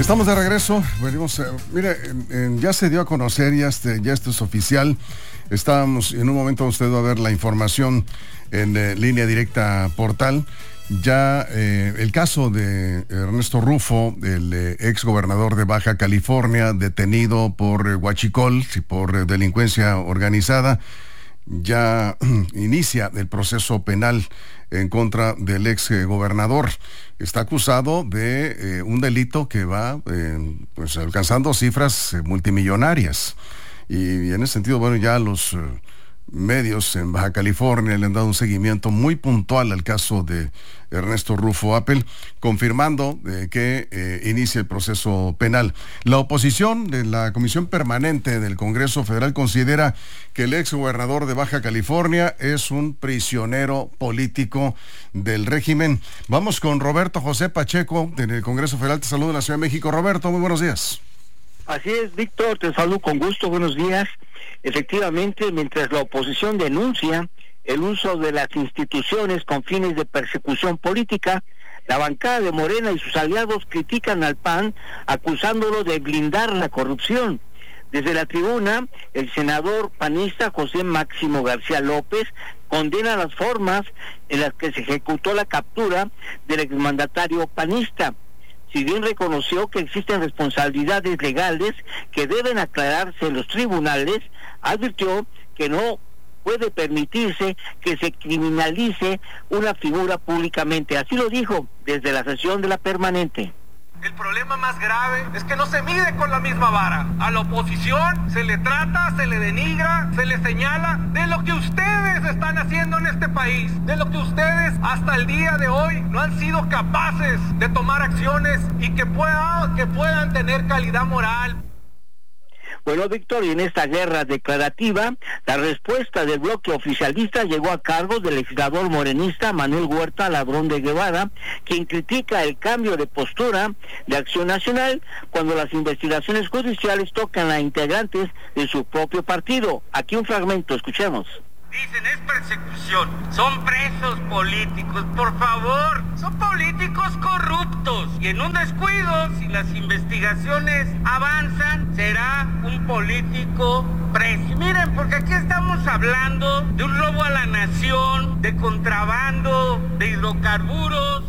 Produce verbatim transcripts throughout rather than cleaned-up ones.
Estamos de regreso. Venimos, eh, mire, en, en, ya se dio a conocer, ya, este, ya esto es oficial. Estábamos, en un momento usted va a ver la información en eh, Línea Directa Portal. Ya eh, el caso de Ernesto Rufo, el eh, ex gobernador de Baja California, detenido por eh, huachicol y por eh, delincuencia organizada, ya inicia el proceso penal en contra del ex eh, gobernador. Está acusado de eh, un delito que va eh, pues alcanzando cifras eh, multimillonarias. Y, y en ese sentido, bueno, ya los eh, medios en Baja California le han dado un seguimiento muy puntual al caso de Ernesto Rufo Appel, confirmando eh, que eh, inicia el proceso penal. La oposición de la Comisión Permanente del Congreso Federal considera que el ex gobernador de Baja California es un prisionero político del régimen. Vamos con Roberto José Pacheco del Congreso Federal. Te saludo en la Ciudad de México. Roberto, muy buenos días. Así es, Víctor, te saludo con gusto, buenos días. Efectivamente, mientras la oposición denuncia el uso de las instituciones con fines de persecución política, la bancada de Morena y sus aliados critican al P A N acusándolo de blindar la corrupción. Desde la tribuna, el senador panista José Máximo García López condena las formas en las que se ejecutó la captura del exmandatario panista. Si bien reconoció que existen responsabilidades legales que deben aclararse en los tribunales, advirtió que no puede permitirse que se criminalice una figura públicamente. Así lo dijo desde la sesión de la permanente. El problema más grave es que no se mide con la misma vara. A la oposición se le trata, se le denigra, se le señala de lo que ustedes están haciendo en este país, de lo que ustedes hasta el día de hoy no han sido capaces de tomar acciones y que puedan, que puedan tener calidad moral. Bueno, Víctor, y en esta guerra declarativa, la respuesta del bloque oficialista llegó a cargo del legislador morenista Manuel Huerta Ladrón de Guevara, quien critica el cambio de postura de Acción Nacional cuando las investigaciones judiciales tocan a integrantes de su propio partido. Aquí un fragmento, escuchemos. Dicen, es persecución, son presos políticos, por favor, son políticos corruptos. Y en un descuido, si las investigaciones avanzan, será un político preso. Miren, porque aquí estamos hablando de un robo a la nación, de contrabando, de hidrocarburos.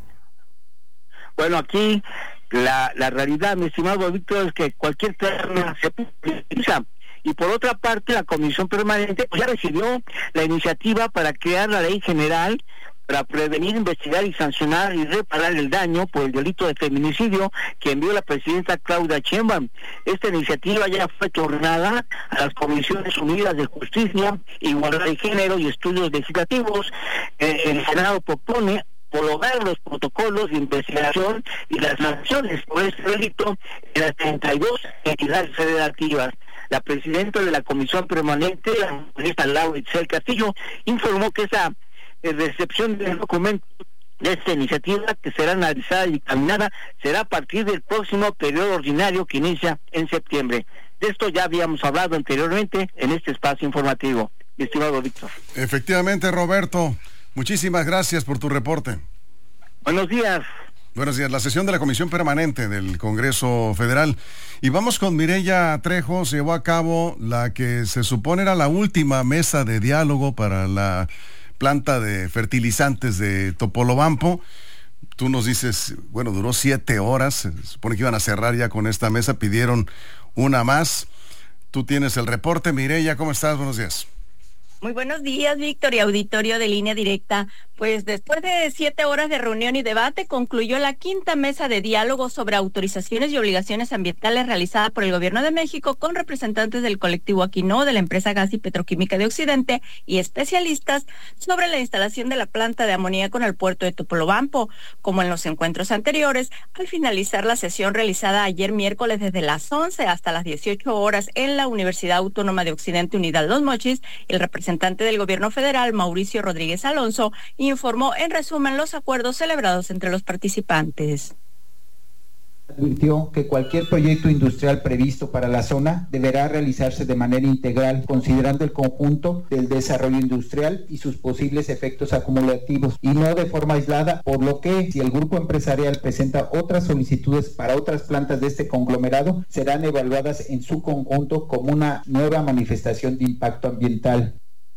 Bueno, aquí la, la realidad, mi estimado Víctor, es que cualquier tema se politiza. Y por otra parte, la Comisión Permanente pues, ya recibió la iniciativa para crear la Ley General para prevenir, investigar y sancionar y reparar el daño por el delito de feminicidio que envió la presidenta Claudia Sheinbaum. Esta iniciativa ya fue tornada a las Comisiones Unidas de Justicia, Igualdad de Género y Estudios Legislativos. Eh, el Senado propone homologar los protocolos de investigación y las sanciones por este delito en las treinta y dos entidades federativas. La presidenta de la Comisión Permanente, la ministra Laura Itzel Castillo, informó que esa eh, recepción del documento de esta iniciativa, que será analizada y dictaminada, será a partir del próximo periodo ordinario que inicia en septiembre. De esto ya habíamos hablado anteriormente en este espacio informativo. Mi estimado Víctor. Efectivamente, Roberto, muchísimas gracias por tu reporte. Buenos días. Buenos días. La sesión de la Comisión Permanente del Congreso Federal. Y vamos con Mireya Trejo. Se llevó a cabo la que se supone era la última mesa de diálogo para la planta de fertilizantes de Topolobampo. Tú nos dices, bueno, duró siete horas. Se supone que iban a cerrar ya con esta mesa. Pidieron una más. Tú tienes el reporte. Mireya, ¿cómo estás? Buenos días. Muy buenos días, Víctor y auditorio de Línea Directa. Pues después de siete horas de reunión y debate, concluyó la quinta mesa de diálogo sobre autorizaciones y obligaciones ambientales realizada por el Gobierno de México con representantes del colectivo Aquino, de la empresa Gas y Petroquímica de Occidente y especialistas sobre la instalación de la planta de amoníaco en el puerto de Topolobampo. Como en los encuentros anteriores, al finalizar la sesión realizada ayer miércoles desde las once hasta las dieciocho horas en la Universidad Autónoma de Occidente Unidad Los Mochis, el representante del Gobierno Federal, Mauricio Rodríguez Alonso, informó en resumen los acuerdos celebrados entre los participantes. advirtió que cualquier proyecto industrial previsto para la zona deberá realizarse de manera integral, considerando el conjunto del desarrollo industrial y sus posibles efectos acumulativos, y no de forma aislada, por lo que si el grupo empresarial presenta otras solicitudes para otras plantas de este conglomerado, serán evaluadas en su conjunto como una nueva manifestación de impacto ambiental.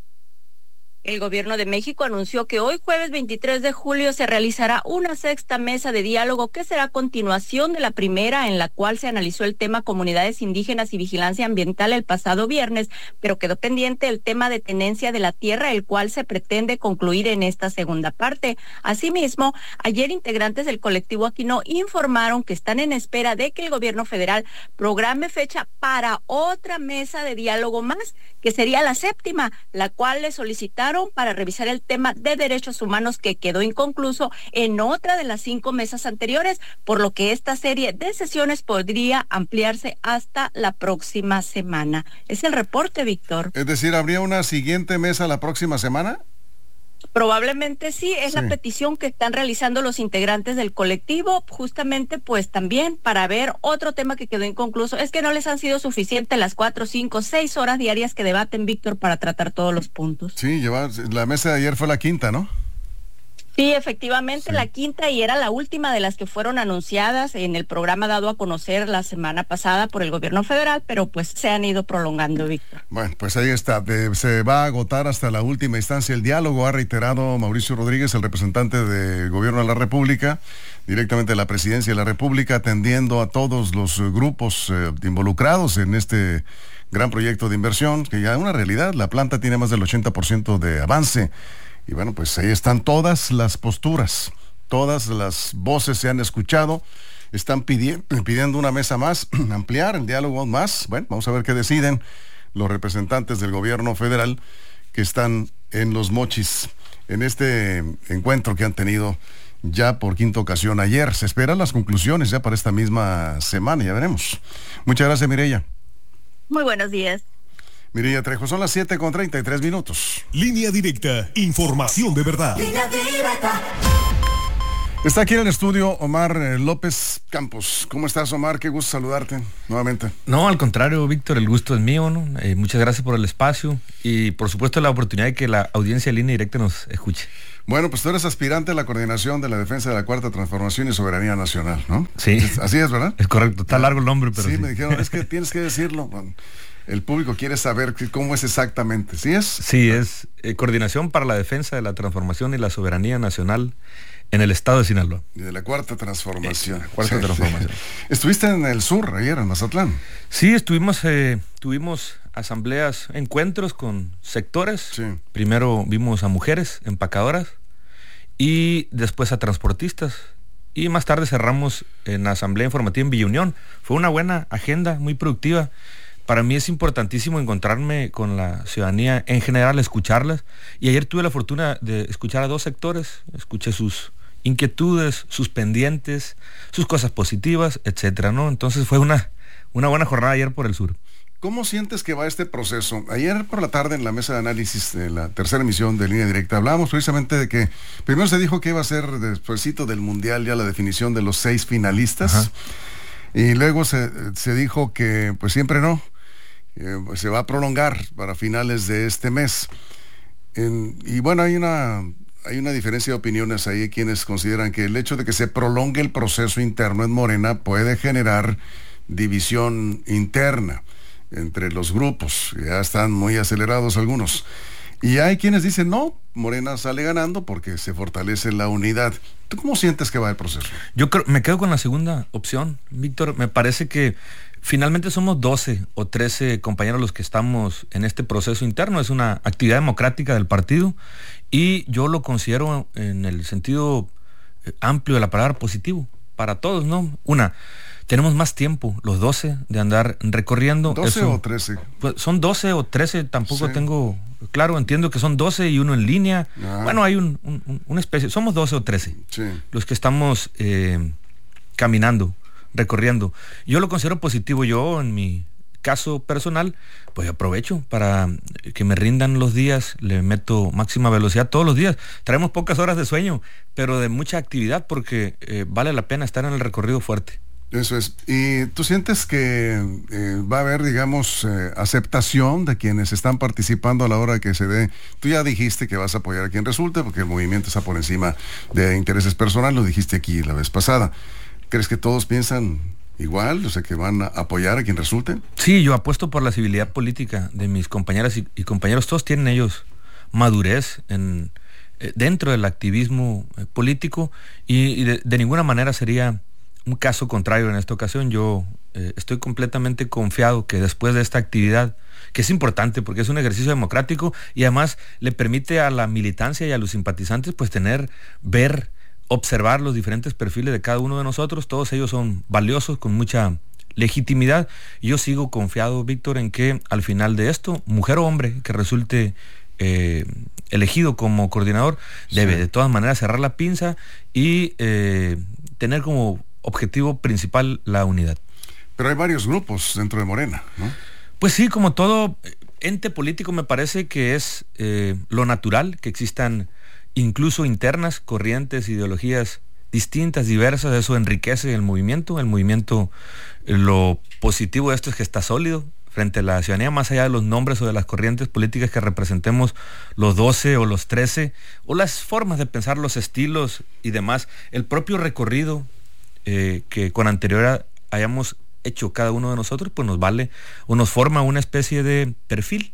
El Gobierno de México anunció que hoy, jueves veintitrés de julio, se realizará una sexta mesa de diálogo que será continuación de la primera, en la cual se analizó el tema comunidades indígenas y vigilancia ambiental el pasado viernes, pero quedó pendiente el tema de tenencia de la tierra, el cual se pretende concluir en esta segunda parte. Asimismo, ayer integrantes del colectivo Aquino informaron que están en espera de que el Gobierno federal programe fecha para otra mesa de diálogo más, que sería la séptima, la cual le solicitaron para revisar el tema de derechos humanos que quedó inconcluso en otra de las cinco mesas anteriores, por lo que esta serie de sesiones podría ampliarse hasta la próxima semana. Es el reporte, Víctor. Es decir, ¿habría una siguiente mesa la próxima semana? Probablemente sí, es sí. La petición que están realizando los integrantes del colectivo, justamente pues también para ver otro tema que quedó inconcluso. Es que no les han sido suficientes las cuatro, cinco, seis horas diarias que debaten, Víctor, para tratar todos los puntos. Sí, lleva, la mesa de ayer fue la quinta, ¿no? Sí, efectivamente, sí. La quinta, y era la última de las que fueron anunciadas en el programa dado a conocer la semana pasada por el gobierno federal, pero pues se han ido prolongando, Víctor. Bueno, pues ahí está, de, se va a agotar hasta la última instancia el diálogo, ha reiterado Mauricio Rodríguez, el representante del gobierno de la República, directamente de la presidencia de la República, atendiendo a todos los grupos eh, involucrados en este gran proyecto de inversión, que ya es una realidad. La planta tiene más del ochenta por ciento de avance. Y bueno, pues ahí están todas las posturas, todas las voces se han escuchado, están pidiendo, pidiendo una mesa más, ampliar el diálogo más. Bueno, vamos a ver qué deciden los representantes del gobierno federal que están en Los Mochis, en este encuentro que han tenido ya por quinta ocasión ayer. Se esperan las conclusiones ya para esta misma semana, ya veremos. Muchas gracias, Mireya. Muy buenos días. Mireya Trejo, son las siete con treinta y tres minutos. Línea directa, información de verdad. Línea directa. Está aquí en el estudio Omar eh, López Campos. ¿Cómo estás, Omar? Qué gusto saludarte nuevamente. No, al contrario, Víctor, el gusto es mío, ¿no? Eh, muchas gracias por el espacio y por supuesto la oportunidad de que la audiencia de Línea Directa nos escuche. Bueno, pues tú eres aspirante a la coordinación de la defensa de la Cuarta Transformación y Soberanía Nacional, ¿no? Sí. Así es, ¿verdad? Es correcto, está largo el nombre, pero sí. Sí, me dijeron, es que tienes que decirlo. Bueno, el público quiere saber cómo es exactamente, ¿sí es? Sí, es eh, Coordinación para la Defensa de la Transformación y la Soberanía Nacional en el estado de Sinaloa. Y de la Cuarta Transformación. Eh, cuarta sí, Transformación. Sí. ¿Estuviste en el sur ayer, en Mazatlán? Sí, estuvimos, eh, tuvimos asambleas, encuentros con sectores. Sí. Primero vimos a mujeres empacadoras y después a transportistas. Y más tarde cerramos en la asamblea informativa en Villa Unión. Fue una buena agenda, muy productiva. Para mí es importantísimo encontrarme con la ciudadanía en general, escucharlas. Y ayer tuve la fortuna de escuchar a dos sectores. Escuché sus inquietudes, sus pendientes, sus cosas positivas, etcétera, ¿no? Entonces fue una, una buena jornada ayer por el sur. ¿Cómo sientes que va este proceso? Ayer por la tarde en la mesa de análisis de la tercera emisión de Línea Directa hablábamos precisamente de que primero se dijo que iba a ser despuésito del Mundial ya la definición de los seis finalistas. Ajá. Y luego se, se dijo que pues siempre no, eh, pues se va a prolongar para finales de este mes. En, y bueno, hay una, hay una diferencia de opiniones ahí, quienes consideran que el hecho de que se prolongue el proceso interno en Morena puede generar división interna entre los grupos, ya están muy acelerados algunos. Y hay quienes dicen, no, Morena sale ganando porque se fortalece la unidad. ¿Tú cómo sientes que va el proceso? Yo creo, me quedo con la segunda opción, Víctor. Me parece que finalmente somos doce o trece compañeros los que estamos en este proceso interno. Es una actividad democrática del partido y yo lo considero en el sentido amplio de la palabra positivo para todos, ¿no? Una, tenemos más tiempo, los doce, de andar recorriendo. ¿doce eso, o trece? Pues son doce o trece, tampoco sí. tengo claro, entiendo que son doce y uno en línea. Ah. Bueno, hay un, un, una especie, somos doce o trece sí. los que estamos eh, caminando, recorriendo. Yo lo considero positivo. Yo, en mi caso personal, pues aprovecho para que me rindan los días, le meto máxima velocidad todos los días. Traemos pocas horas de sueño, pero de mucha actividad porque eh, vale la pena estar en el recorrido fuerte. Eso es. ¿Y tú sientes que eh, va a haber, digamos, eh, aceptación de quienes están participando a la hora que se dé? Tú ya dijiste que vas a apoyar a quien resulte, porque el movimiento está por encima de intereses personales, lo dijiste aquí la vez pasada. ¿Crees que todos piensan igual? O sea, que van a apoyar a quien resulte. Sí, yo apuesto por la civilidad política de mis compañeras y, y compañeros. Todos tienen ellos madurez en, eh, dentro del activismo eh, político y, y de, de ninguna manera sería un caso contrario en esta ocasión. Yo eh, estoy completamente confiado que después de esta actividad, que es importante porque es un ejercicio democrático y además le permite a la militancia y a los simpatizantes pues tener, ver, observar los diferentes perfiles de cada uno de nosotros. Todos ellos son valiosos, con mucha legitimidad. Y yo sigo confiado, Víctor, en que al final de esto, mujer o hombre que resulte eh, elegido como coordinador, sí, debe de todas maneras cerrar la pinza y eh, tener como objetivo principal la unidad. Pero hay varios grupos dentro de Morena, ¿no? Pues sí, como todo ente político me parece que es eh, lo natural que existan incluso internas, corrientes, ideologías distintas, diversas. Eso enriquece el movimiento. El movimiento, lo positivo de esto es que está sólido frente a la ciudadanía, más allá de los nombres o de las corrientes políticas que representemos, los doce o los trece, o las formas de pensar, los estilos y demás. El propio recorrido Eh, que con anterioridad hayamos hecho cada uno de nosotros, pues nos vale o nos forma una especie de perfil.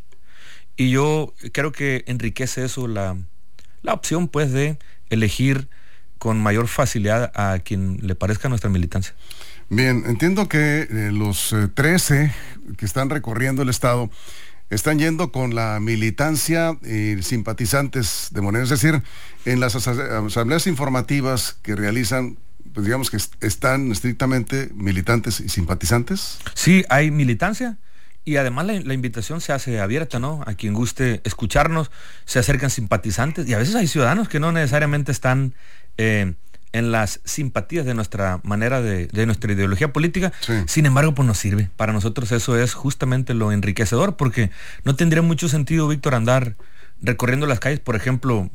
Y yo creo que enriquece eso la, la opción pues de elegir con mayor facilidad a quien le parezca nuestra militancia. Bien, entiendo que eh, los eh, trece que están recorriendo el estado están yendo con la militancia y simpatizantes de Morena, es decir, en las asa- asambleas informativas que realizan, pues digamos que est- están estrictamente militantes y simpatizantes. Sí, hay militancia y además la, la invitación se hace abierta, ¿no? A quien guste escucharnos, se acercan simpatizantes y a veces hay ciudadanos que no necesariamente están eh, en las simpatías de nuestra manera de, de nuestra ideología política. Sí. Sin embargo, pues nos sirve. Para nosotros eso es justamente lo enriquecedor, porque no tendría mucho sentido, Víctor, andar recorriendo las calles. Por ejemplo,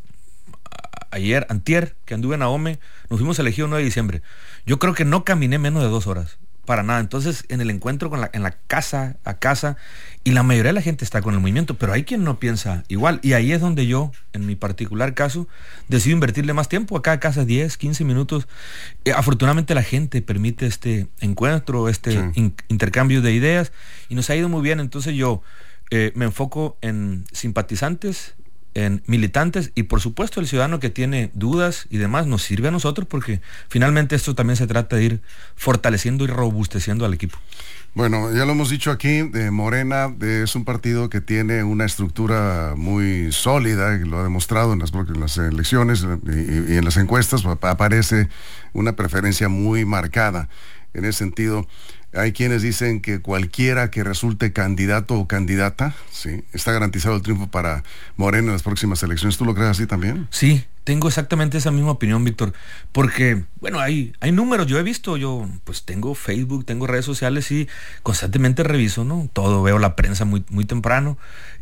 ayer, antier, que anduve en Ahome, nos fuimos elegido nueve de diciembre. Yo creo que no caminé menos de dos horas, para nada. Entonces, en el encuentro con la, en la casa a casa, y la mayoría de la gente está con el movimiento, pero hay quien no piensa igual. Y ahí es donde yo, en mi particular caso, decido invertirle más tiempo. A cada casa diez, quince minutos. Eh, afortunadamente la gente permite este encuentro, este sí. in, intercambio de ideas, y nos ha ido muy bien. Entonces yo eh, me enfoco en simpatizantes, en militantes y por supuesto el ciudadano que tiene dudas y demás nos sirve a nosotros, porque finalmente esto también se trata de ir fortaleciendo y robusteciendo al equipo. Bueno, ya lo hemos dicho aquí, de Morena de, es un partido que tiene una estructura muy sólida, y lo ha demostrado en las, en las elecciones y, y en las encuestas, aparece una preferencia muy marcada. En ese sentido, hay quienes dicen que cualquiera que resulte candidato o candidata, sí, está garantizado el triunfo para Morena en las próximas elecciones. ¿Tú lo crees así también? Sí, tengo exactamente esa misma opinión, Víctor, porque, bueno, hay, hay números, yo he visto, yo pues tengo Facebook, tengo redes sociales y constantemente reviso, ¿no? Todo, veo la prensa muy, muy temprano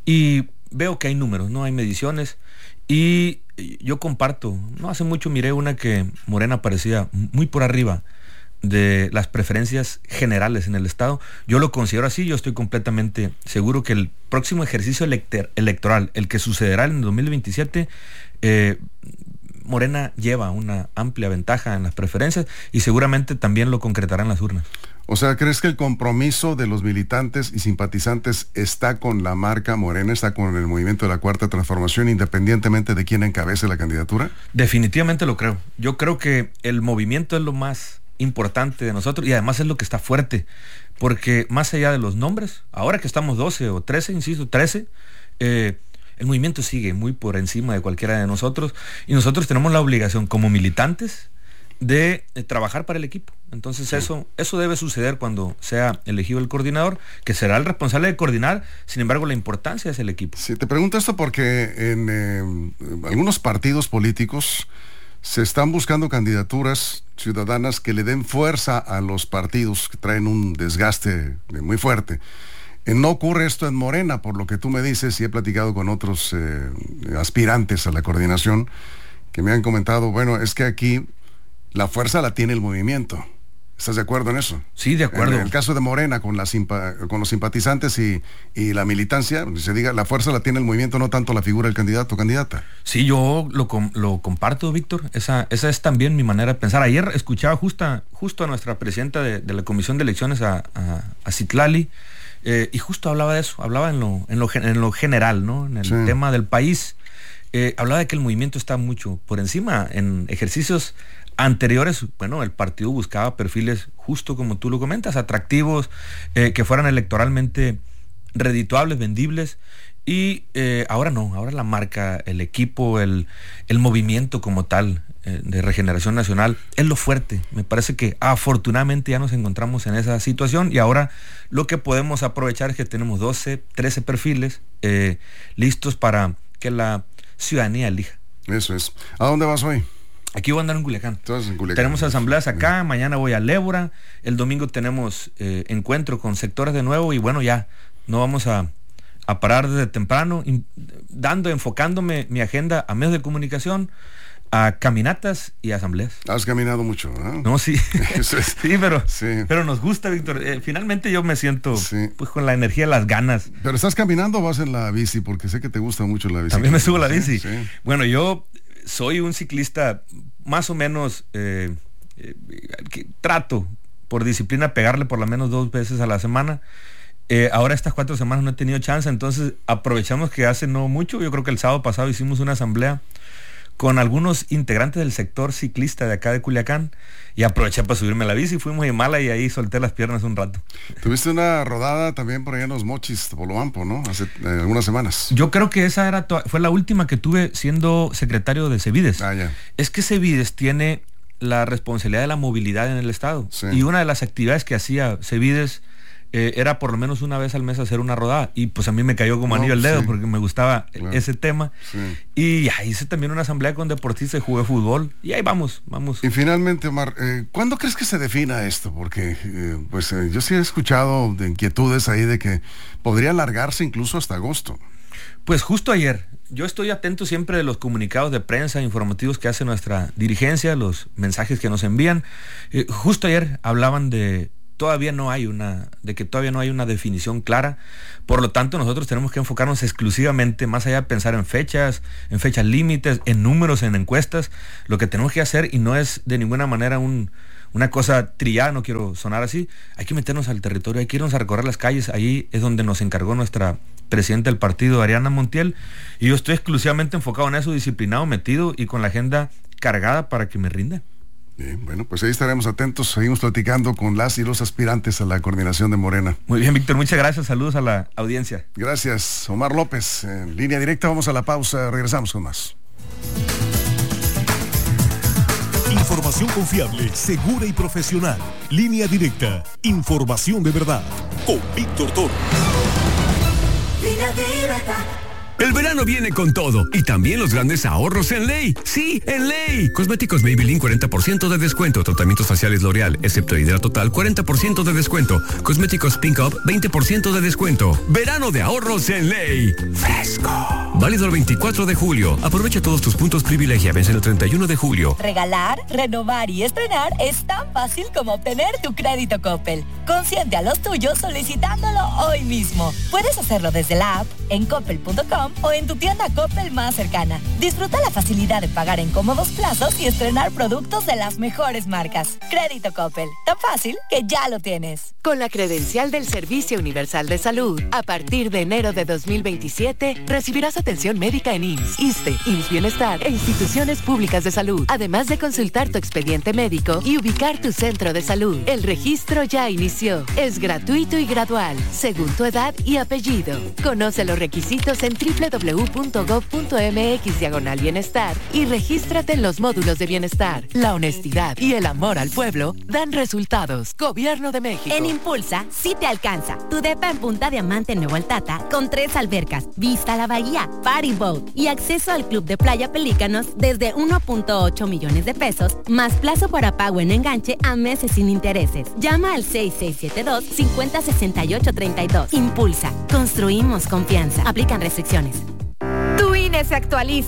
y veo que hay números, ¿no? Hay mediciones y yo comparto, no hace mucho miré una que Morena parecía muy por arriba de las preferencias generales en el estado. Yo lo considero así. Yo estoy completamente seguro que el próximo ejercicio elector- electoral, el que sucederá en el dos mil veintisiete, eh, Morena lleva una amplia ventaja en las preferencias y seguramente también lo concretará en las urnas. O sea, ¿crees que el compromiso de los militantes y simpatizantes está con la marca Morena, está con el movimiento de la Cuarta Transformación, independientemente de quién encabece la candidatura? Definitivamente lo creo. Yo creo que el movimiento es lo más importante de nosotros y además es lo que está fuerte, porque más allá de los nombres, ahora que estamos doce o trece, insisto, trece, eh, el movimiento sigue muy por encima de cualquiera de nosotros y nosotros tenemos la obligación como militantes de, de trabajar para el equipo. Entonces sí. eso, eso debe suceder cuando sea elegido el coordinador, que será el responsable de coordinar. Sin embargo, la importancia es el equipo. Sí, te pregunto esto porque en eh, algunos partidos políticos se están buscando candidaturas ciudadanas que le den fuerza a los partidos que traen un desgaste muy fuerte. Eh, no ocurre esto en Morena, por lo que tú me dices, y he platicado con otros eh, aspirantes a la coordinación que me han comentado, bueno, es que aquí la fuerza la tiene el movimiento. ¿Estás de acuerdo en eso? Sí, de acuerdo. En el caso de Morena, con, la simpa, con los simpatizantes y, y la militancia, se diga, la fuerza la tiene el movimiento, no tanto la figura del candidato o candidata. Sí, yo lo, lo comparto, Víctor. Esa, esa es también mi manera de pensar. Ayer escuchaba justa, justo a nuestra presidenta de, de la Comisión de Elecciones, a, a, a Citlali, eh, y justo hablaba de eso, hablaba en lo, en lo, en lo general, ¿no? En el sí. tema del país. Eh, hablaba de que el movimiento está mucho por encima. En ejercicios anteriores, bueno, el partido buscaba perfiles, justo como tú lo comentas, atractivos, eh, que fueran electoralmente redituables, vendibles, y eh, ahora no, ahora la marca, el equipo, el, el movimiento como tal eh, de Regeneración Nacional es lo fuerte. Me parece que afortunadamente ya nos encontramos en esa situación y ahora lo que podemos aprovechar es que tenemos doce, trece perfiles eh, listos para que la ciudadanía elija. Eso es. ¿A dónde vas hoy? Aquí voy a andar en Culiacán. Entonces, en Culiacán. Tenemos asambleas acá, mañana voy a Lébora, el domingo tenemos eh, encuentro con sectores de nuevo y bueno, ya no vamos a, a parar desde temprano, in, dando, enfocándome mi agenda a medios de comunicación, a caminatas y asambleas. Has caminado mucho, ¿no? No, sí. sí, pero, sí. pero nos gusta, Víctor. Eh, finalmente yo me siento sí. pues con la energía, las ganas. ¿Pero estás caminando o vas en la bici? Porque sé que te gusta mucho la bici. También me subo a la bici. Sí, sí. Bueno, yo soy un ciclista más o menos eh, eh, que trato por disciplina pegarle por lo menos dos veces a la semana. Eh, ahora estas cuatro semanas no he tenido chance, entonces aprovechamos que hace no mucho, yo creo que el sábado pasado hicimos una asamblea con algunos integrantes del sector ciclista de acá de Culiacán y aproveché para subirme a la bici, fuimos a Mala y ahí solté las piernas un rato. Tuviste una rodada también por allá en los Mochis, Topolobampo, ¿no? Hace eh, algunas semanas. Yo creo que esa era to- fue la última que tuve siendo secretario de Cevides. Ah, ya. Es que Cevides tiene la responsabilidad de la movilidad en el estado. Sí. Y una de las actividades que hacía Cevides eh, era por lo menos una vez al mes hacer una rodada. Y pues a mí me cayó como anillo no, al dedo sí. porque me gustaba claro. ese tema. Sí. Y ya hice también una asamblea con deportistas, jugué fútbol. Y ahí vamos, vamos. Y finalmente, Omar, eh, ¿cuándo crees que se defina esto? Porque eh, pues eh, yo sí he escuchado de inquietudes ahí de que podría alargarse incluso hasta agosto. Pues justo ayer, yo estoy atento siempre de los comunicados de prensa, informativos que hace nuestra dirigencia, los mensajes que nos envían. Eh, justo ayer hablaban de todavía no hay una, de que todavía no hay una definición clara. Por lo tanto, nosotros tenemos que enfocarnos exclusivamente, más allá de pensar en fechas, en fechas límites, en números, en encuestas. Lo que tenemos que hacer, y no es de ninguna manera un, una cosa trillada, no quiero sonar así, hay que meternos al territorio, hay que irnos a recorrer las calles. Ahí es donde nos encargó nuestra presidenta del partido, Ariana Montiel, y yo estoy exclusivamente enfocado en eso, disciplinado, metido y con la agenda cargada para que me rinda. Bien, bueno, pues ahí estaremos atentos, seguimos platicando con las y los aspirantes a la coordinación de Morena. Muy bien, Víctor, muchas gracias, saludos a la audiencia. Gracias, Omar López, en línea directa, vamos a la pausa, regresamos con más. Información confiable, segura y profesional. Línea directa, información de verdad, con Víctor Toro. Línea directa. El verano viene con todo y también los grandes ahorros en Ley. Sí, en Ley. Cosméticos Maybelline cuarenta por ciento de descuento. Tratamientos faciales L'Oreal, excepto Hidra Total, cuarenta por ciento de descuento. Cosméticos Pink Up, veinte por ciento de descuento. Verano de ahorros en Ley. Fresco. Válido el veinticuatro de julio. Aprovecha todos tus puntos privilegia. Vence el treinta y uno de julio. Regalar, renovar y estrenar es tan fácil como obtener tu crédito Coppel. Consiente a los tuyos solicitándolo hoy mismo. Puedes hacerlo desde la app, en coppel punto com o en tu tienda Coppel más cercana. Disfruta la facilidad de pagar en cómodos plazos y estrenar productos de las mejores marcas. Crédito Coppel, tan fácil que ya lo tienes. Con la credencial del Servicio Universal de Salud, a partir de enero de dos mil veintisiete, recibirás atención médica en I M S S, ISSSTE, I M S S Bienestar e instituciones públicas de salud, además de consultar tu expediente médico y ubicar tu centro de salud. El registro ya inició. Es gratuito y gradual, según tu edad y apellido. Conoce los requisitos en doble u doble u doble u punto gob punto eme equis diagonal bienestar y regístrate en los módulos de bienestar. La honestidad y el amor al pueblo dan resultados. Gobierno de México. En Impulsa, sí te alcanza. Tu depa en Punta Diamante en Nuevo Altata, con tres albercas, vista a la bahía, party boat y acceso al club de playa Pelícanos desde uno punto ocho millones de pesos, más plazo para pago en enganche a meses sin intereses. Llama al seis seis siete dos, cinco cero seis ocho tres dos. Impulsa. Construimos confianza. Aplican restricciones. Tu I N E se actualiza.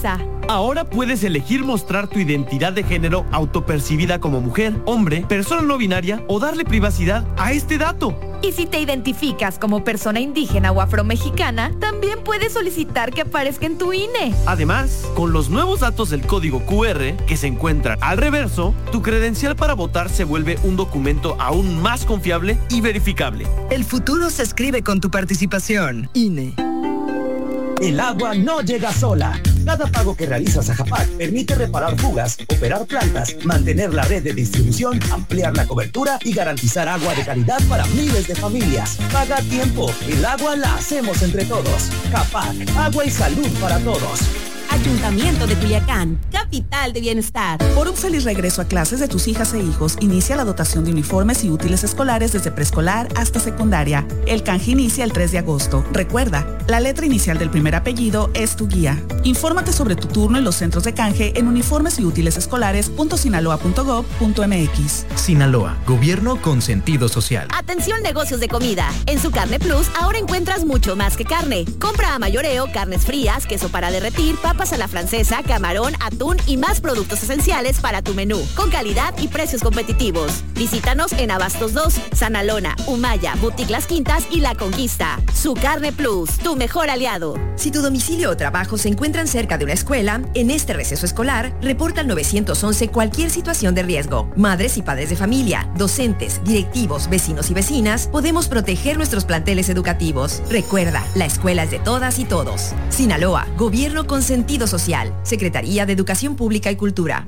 Ahora puedes elegir mostrar tu identidad de género autopercibida como mujer, hombre, persona no binaria o darle privacidad a este dato. Y si te identificas como persona indígena o afromexicana, también puedes solicitar que aparezca en tu I N E. Además, con los nuevos datos del código Q R que se encuentran al reverso, tu credencial para votar se vuelve un documento aún más confiable y verificable. El futuro se escribe con tu participación. I N E. El agua no llega sola. Cada pago que realizas a Japac permite reparar fugas, operar plantas, mantener la red de distribución, ampliar la cobertura y garantizar agua de calidad para miles de familias. Paga a tiempo. El agua la hacemos entre todos. Japac, agua y salud para todos. Ayuntamiento de Culiacán, capital de bienestar. Por un feliz regreso a clases de tus hijas e hijos, inicia la dotación de uniformes y útiles escolares desde preescolar hasta secundaria. El canje inicia el tres de agosto. Recuerda, la letra inicial del primer apellido es tu guía. Infórmate sobre tu turno en los centros de canje en uniformes y útiles escolares punto sinaloa punto gob punto mx. Sinaloa, gobierno con sentido social. Atención negocios de comida. En su Carne Plus ahora encuentras mucho más que carne. Compra a mayoreo, carnes frías, queso para derretir, papas a la francesa, camarón, atún y más productos esenciales para tu menú, con calidad y precios competitivos. Visítanos en Abastos dos, Sanalona, Humaya, Boutique Las Quintas y La Conquista. Su Carne Plus, tu mejor aliado. Si tu domicilio o trabajo se encuentran cerca de una escuela, en este receso escolar, reporta al nueve once cualquier situación de riesgo. Madres y padres de familia, docentes, directivos, vecinos y vecinas, podemos proteger nuestros planteles educativos. Recuerda, la escuela es de todas y todos. Sinaloa, gobierno con sentido social. Secretaría de Educación Pública y Cultura.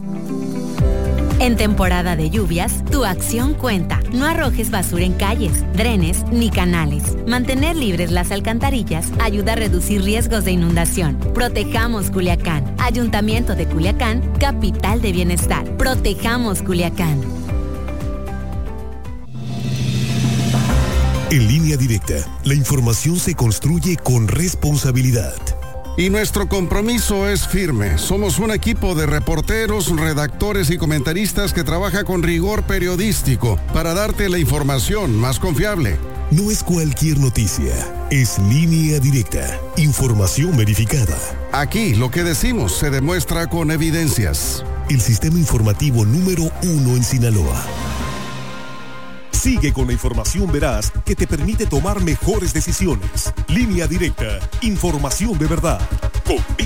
En temporada de lluvias, tu acción cuenta. No arrojes basura en calles, drenes ni canales. Mantener libres las alcantarillas ayuda a reducir riesgos de inundación. Protejamos Culiacán. Ayuntamiento de Culiacán, capital de bienestar. Protejamos Culiacán. En Línea Directa, la información se construye con responsabilidad. Y nuestro compromiso es firme. Somos un equipo de reporteros, redactores y comentaristas que trabaja con rigor periodístico para darte la información más confiable. No es cualquier noticia, es Línea Directa, información verificada. Aquí lo que decimos se demuestra con evidencias. El sistema informativo número uno en Sinaloa. Sigue con la información veraz que te permite tomar mejores decisiones. Línea Directa, información de verdad. Con